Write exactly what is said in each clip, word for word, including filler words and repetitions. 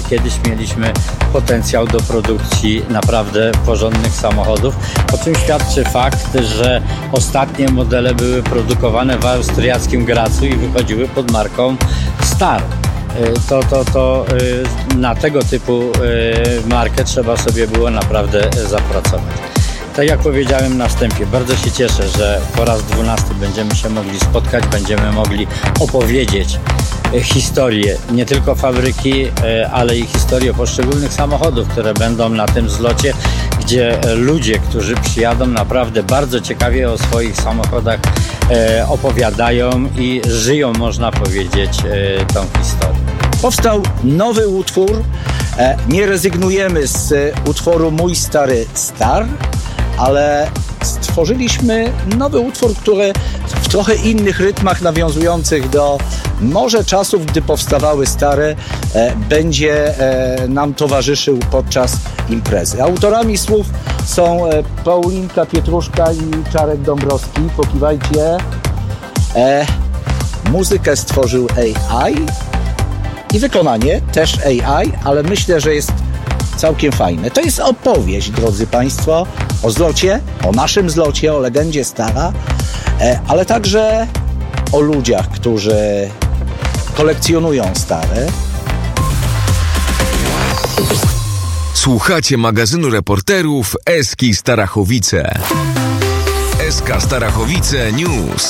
kiedyś mieliśmy potencjał do produkcji naprawdę porządnych samochodów, o czym świadczy fakt, że ostatnie modele były produkowane w austriackim Gracu i wychodziły pod marką Star. To, to, to na tego typu markę trzeba sobie było naprawdę zapracować. Tak jak powiedziałem na wstępie, bardzo się cieszę, że po raz dwunasty będziemy się mogli spotkać, będziemy mogli opowiedzieć historię nie tylko fabryki, ale i historię poszczególnych samochodów, które będą na tym zlocie, gdzie ludzie, którzy przyjadą, naprawdę bardzo ciekawie o swoich samochodach opowiadają i żyją, można powiedzieć, tą historię. Powstał nowy utwór. Nie rezygnujemy z utworu Mój Stary Star, ale stworzyliśmy nowy utwór, który w trochę innych rytmach nawiązujących do może czasów, gdy powstawały stare, e, będzie e, nam towarzyszył podczas imprezy. Autorami słów są e, Paulinka Pietruszka i Czarek Dąbrowski. Pokiwajcie. E, muzykę stworzył A I i wykonanie też A I, ale myślę, że jest całkiem fajne. To jest opowieść, drodzy Państwo, o zlocie, o naszym zlocie, o legendzie Stara, ale także o ludziach, którzy kolekcjonują stare. Słuchacie magazynu reporterów Eski Starachowice. Eska Starachowice News.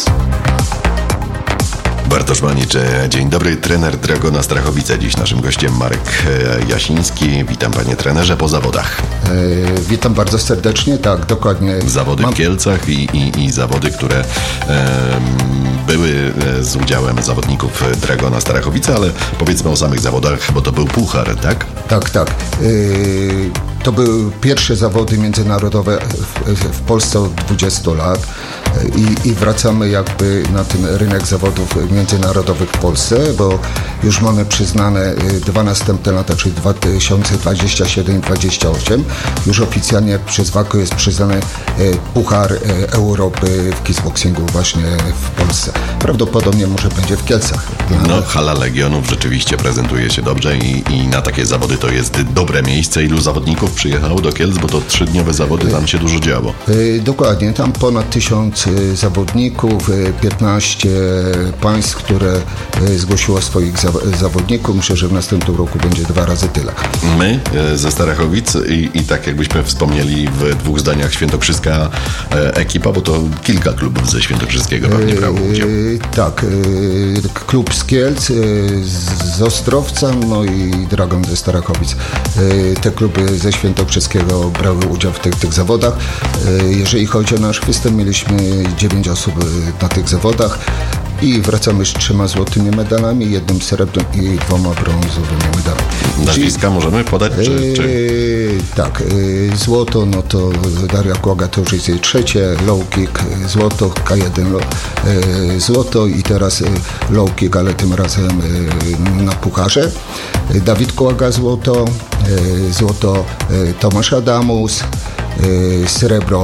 Bartosz Manicz, dzień dobry, trener Dragona Strachowice. Dziś naszym gościem Marek Jasiński. Witam panie trenerze po zawodach. E, witam bardzo serdecznie, tak, dokładnie. Zawody Mam... w Kielcach i, i, i zawody, które e, były z udziałem zawodników Dragona Strachowice, ale powiedzmy o samych zawodach, bo to był puchar, tak? Tak, tak. E, to były pierwsze zawody międzynarodowe w, w Polsce od dwudziestu lat i, i wracamy jakby na ten rynek zawodów międzynarodowych w Polsce, bo już mamy przyznane dwa następne lata, czyli dwa tysiące dwudziesty siódmy i dwudziesty ósmy. Już oficjalnie przez WAKO jest przyznany Puchar Europy w kickboxingu właśnie w Polsce. Prawdopodobnie może będzie w Kielcach. No, hala Legionów rzeczywiście prezentuje się dobrze i, i na takie zawody to jest dobre miejsce. Ilu zawodników przyjechało do Kielc, bo to trzydniowe zawody, tam się dużo działo. Dokładnie, tam ponad tysiąc zawodników, piętnaście państw, które zgłosiło swoich zawodników. Myślę, że w następnym roku będzie dwa razy tyle. My ze Starachowic i, i tak jakbyśmy wspomnieli w dwóch zdaniach, świętokrzyska ekipa, bo to kilka klubów ze świętokrzyskiego pewnie brało udział. Tak, klub z Kielc, z Ostrowca, no i Dragon ze Starachowic. Te kluby ze świętokrzyskiego brały udział w tych, tych zawodach. Jeżeli chodzi o nasz występ, mieliśmy dziewięć osób na tych zawodach i wracamy z trzema złotymi medalami, jednym srebrnym i dwoma brązowymi medalami. Nazwiska możemy podać? Czy, czy... Yy, tak, yy, złoto, no to Daria Kłaga to już jest jej trzecie, low kick złoto, K jeden yy, złoto i teraz yy, low kick, ale tym razem yy, na pucharze. Yy, Dawid Kłaga złoto, yy, złoto yy, Tomasz Adamus, yy, srebro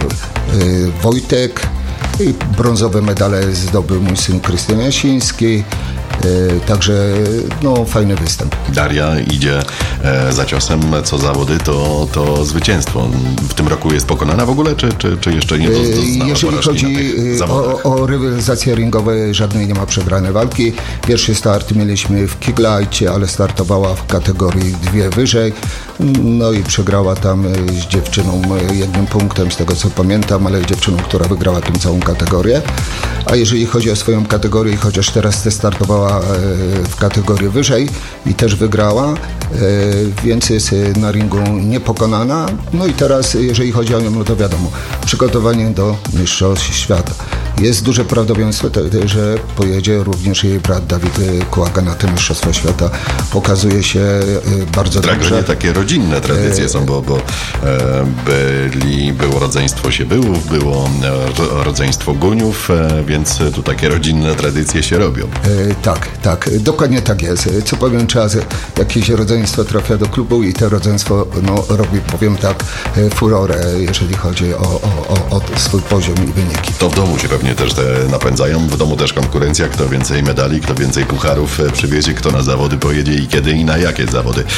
yy, Wojtek, i brązowe medale zdobył mój syn Krystian Jasiński. E, także no fajny występ. Daria idzie e, za ciosem, co zawody, to, to zwycięstwo. W tym roku jest pokonana w ogóle, czy, czy, czy jeszcze nie doznała? Jeżeli chodzi o, o rywalizacje ringowe, żadnej nie ma przegranej walki. Pierwszy start mieliśmy w Kicklightie, ale startowała w kategorii dwie wyżej. No i przegrała tam z dziewczyną jednym punktem, z tego co pamiętam, ale dziewczyną, która wygrała tę całą kategorię. A jeżeli chodzi o swoją kategorię, chociaż teraz startowała w kategorii wyżej i też wygrała, więc jest na ringu niepokonana. No i teraz, jeżeli chodzi o nią, no to wiadomo, przygotowanie do mistrzostw świata. Jest duże prawdopodobieństwo, że pojedzie również jej brat Dawid Kłaga na te mistrzostwa świata. Pokazuje się bardzo dobrze. W Dragonie takie rodzinne tradycje są, bo, bo byli, było rodzeństwo Siebyłów, było rodzeństwo Guniów, więc tu takie rodzinne tradycje się robią. Tak, tak, dokładnie tak jest. Co powiem, czas jakieś rodzeństwo trafia do klubu i to rodzeństwo no, robi, powiem tak, furorę, jeżeli chodzi o, o, o, o swój poziom i wyniki. To w domu się pewnie też te napędzają, w domu też konkurencja, kto więcej medali, kto więcej pucharów przywiezie, kto na zawody pojedzie i kiedy i na jakie zawody.